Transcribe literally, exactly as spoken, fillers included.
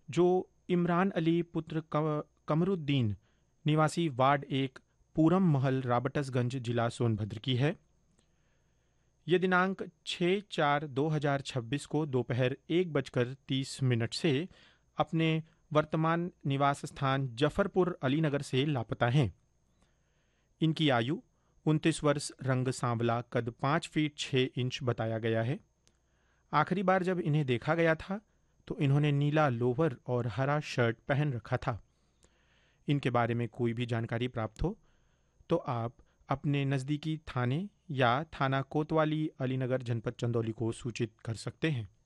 जो इमरान अली पुत्र क- कमरुद्दीन निवासी वार्ड एक पूरम महल राबटसगंज जिला सोनभद्र की है। ये दिनांक छः चार दो हजार छब्बीस को दोपहर एक बजकर तीस मिनट से अपने वर्तमान निवास स्थान जफरपुर अलीनगर से लापता हैं। इनकी आयु उनतीस वर्ष, रंग सांवला, कद पाँच फीट छः इंच बताया गया है। आखिरी बार जब इन्हें देखा गया था तो इन्होंने नीला लोवर और हरा शर्ट पहन रखा था। इनके बारे में कोई भी जानकारी प्राप्त हो तो आप अपने नज़दीकी थाने या थाना कोतवाली अलीनगर जनपद चंदौली को सूचित कर सकते हैं।